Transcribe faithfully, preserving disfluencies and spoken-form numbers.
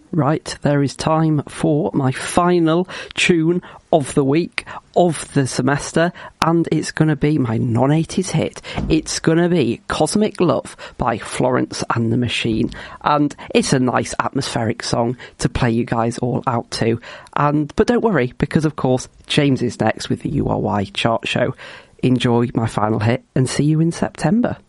Right, there is time for my final tune of the week, of the semester, and it's going to be my non-eighties hit. It's going to be Cosmic Love by Florence and the Machine, and it's a nice atmospheric song to play you guys all out to. And but don't worry, because of course James is next with the U R Y chart show. Enjoy my final hit and see you in September.